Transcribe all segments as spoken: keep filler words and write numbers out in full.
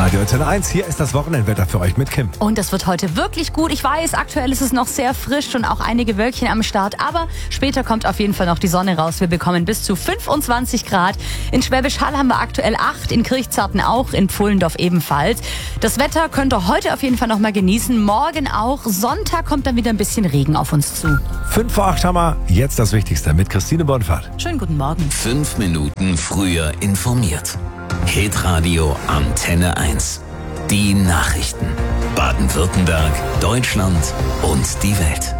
Radio Antenne eins, hier ist das Wochenendwetter für euch mit Kim. Und das wird heute wirklich gut. Ich weiß, aktuell ist es noch sehr frisch und auch einige Wölkchen am Start. Aber später kommt auf jeden Fall noch die Sonne raus. Wir bekommen bis zu fünfundzwanzig Grad. In Schwäbisch Hall haben wir aktuell acht, in Kirchzarten auch, in Pfullendorf ebenfalls. Das Wetter könnt ihr heute auf jeden Fall noch mal genießen. Morgen auch. Sonntag kommt dann wieder ein bisschen Regen auf uns zu. fünf vor acht haben wir. Jetzt das Wichtigste mit Christine Bonfahrt. Schönen guten Morgen. Fünf Minuten früher informiert. Hitradio Antenne eins. Die Nachrichten. Baden-Württemberg, Deutschland und die Welt.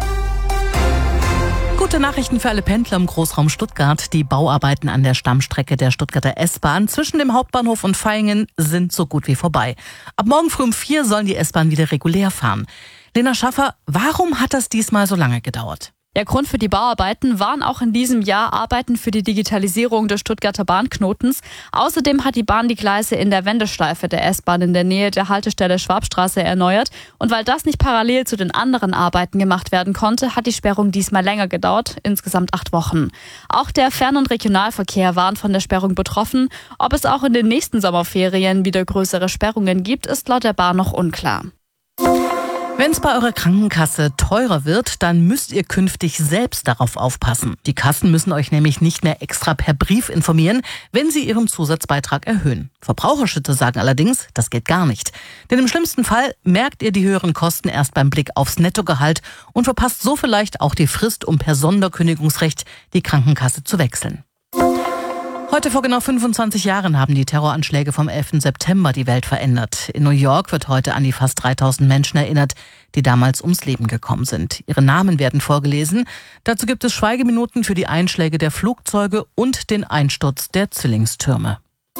Gute Nachrichten für alle Pendler im Großraum Stuttgart. Die Bauarbeiten an der Stammstrecke der Stuttgarter S-Bahn zwischen dem Hauptbahnhof und Vaihingen sind so gut wie vorbei. Ab morgen früh um vier sollen die S-Bahn wieder regulär fahren. Lena Schaffer, warum hat das diesmal so lange gedauert? Der Grund für die Bauarbeiten waren auch in diesem Jahr Arbeiten für die Digitalisierung des Stuttgarter Bahnknotens. Außerdem hat die Bahn die Gleise in der Wendeschleife der S-Bahn in der Nähe der Haltestelle Schwabstraße erneuert. Und weil das nicht parallel zu den anderen Arbeiten gemacht werden konnte, hat die Sperrung diesmal länger gedauert, insgesamt acht Wochen. Auch der Fern- und Regionalverkehr waren von der Sperrung betroffen. Ob es auch in den nächsten Sommerferien wieder größere Sperrungen gibt, ist laut der Bahn noch unklar. Wenn es bei eurer Krankenkasse teurer wird, dann müsst ihr künftig selbst darauf aufpassen. Die Kassen müssen euch nämlich nicht mehr extra per Brief informieren, wenn sie ihren Zusatzbeitrag erhöhen. Verbraucherschützer sagen allerdings, das geht gar nicht. Denn im schlimmsten Fall merkt ihr die höheren Kosten erst beim Blick aufs Nettogehalt und verpasst so vielleicht auch die Frist, um per Sonderkündigungsrecht die Krankenkasse zu wechseln. Heute vor genau fünfundzwanzig Jahren haben die Terroranschläge vom elften September die Welt verändert. In New York wird heute an die fast dreitausend Menschen erinnert, die damals ums Leben gekommen sind. Ihre Namen werden vorgelesen. Dazu gibt es Schweigeminuten für die Einschläge der Flugzeuge und den Einsturz der Zwillingstürme.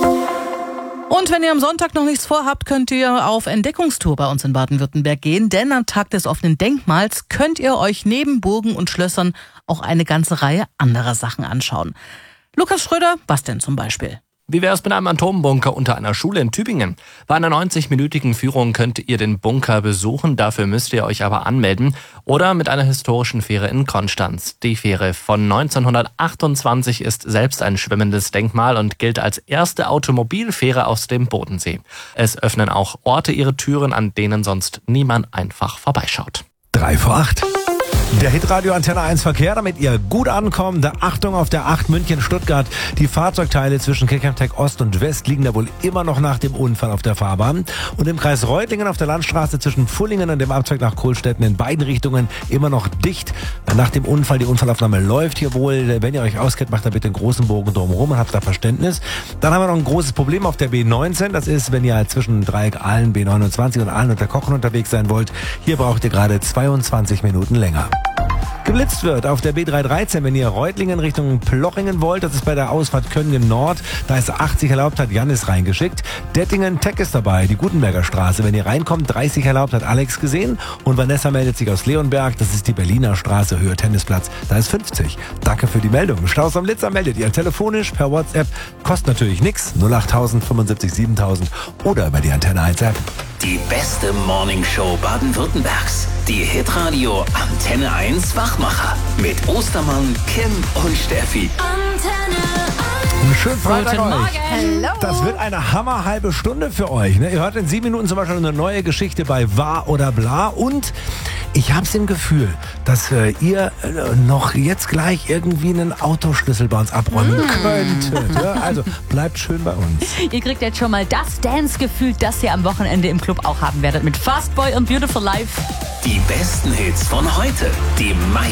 Und wenn ihr am Sonntag noch nichts vorhabt, könnt ihr auf Entdeckungstour bei uns in Baden-Württemberg gehen. Denn am Tag des offenen Denkmals könnt ihr euch neben Burgen und Schlössern auch eine ganze Reihe anderer Sachen anschauen. Lukas Schröder, was denn zum Beispiel? Wie wäre es mit einem Atombunker unter einer Schule in Tübingen? Bei einer neunzig-minütigen Führung könnt ihr den Bunker besuchen, dafür müsst ihr euch aber anmelden. Oder mit einer historischen Fähre in Konstanz. Die Fähre von neunzehnhundertachtundzwanzig ist selbst ein schwimmendes Denkmal und gilt als erste Automobilfähre aus dem Bodensee. Es öffnen auch Orte ihre Türen, an denen sonst niemand einfach vorbeischaut. Drei vor acht. Der Hitradio Antenne eins Verkehr, damit ihr gut ankommt. Achtung auf der acht München-Stuttgart. Die Fahrzeugteile zwischen Kirchheimteck Ost und West liegen da wohl immer noch nach dem Unfall auf der Fahrbahn. Und im Kreis Reutlingen auf der Landstraße zwischen Pfullingen und dem Abzweig nach Kohlstetten in beiden Richtungen immer noch dicht. Nach dem Unfall, die Unfallaufnahme läuft hier wohl. Wenn ihr euch auskennt, macht da bitte einen großen Bogen drumherum und habt da Verständnis. Dann haben wir noch ein großes Problem auf der B neunzehn. Das ist, wenn ihr zwischen Dreieck Aalen, B neunundzwanzig und Aalen und der Kochen unterwegs sein wollt. Hier braucht ihr gerade zweiundzwanzig Minuten länger. Geblitzt wird auf der B dreihundertdreizehn, wenn ihr Reutlingen Richtung Plochingen wollt. Das ist bei der Ausfahrt Köngen Nord. Da ist achtzig erlaubt, hat Jannis reingeschickt. Dettingen-Teck ist dabei, die Gutenberger Straße. Wenn ihr reinkommt, dreißig erlaubt, hat Alex gesehen. Und Vanessa meldet sich aus Leonberg. Das ist die Berliner Straße, Höhe Tennisplatz. Da ist fünfzig. Danke für die Meldung. Staus am Litzer meldet ihr telefonisch, per WhatsApp. Kostet natürlich nichts. null acht null null fünfundsiebzig siebentausend oder über die Antenne eins App. Die beste Morningshow Baden-Württembergs. Die Hitradio Antenne eins Wachmacher. Mit Ostermann, Kim und Steffi. Antenne Einen schönen Freitag Guten euch. Morgen. Hello. Das wird eine hammerhalbe Stunde für euch. Ne? Ihr hört in sieben Minuten zum Beispiel eine neue Geschichte bei Wahr oder Bla. Und ich habe es im Gefühl, dass äh, ihr äh, noch jetzt gleich irgendwie einen Autoschlüssel bei uns abräumen mm. könntet. Ja? Also bleibt schön bei uns. Ihr kriegt jetzt schon mal das Dance-Gefühl, das ihr am Wochenende im Club auch haben werdet. Mit Fastboy und Beautiful Life. Die besten Hits von heute. Die meisten